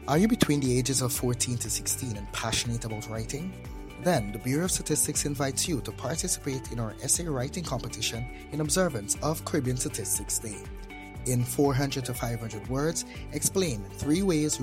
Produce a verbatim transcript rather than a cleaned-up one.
Are you between the ages of fourteen to sixteen and passionate about writing? Then the Bureau of Statistics invites you to participate in our essay writing competition in observance of Caribbean Statistics Day. In four hundred to five hundred words, explain three ways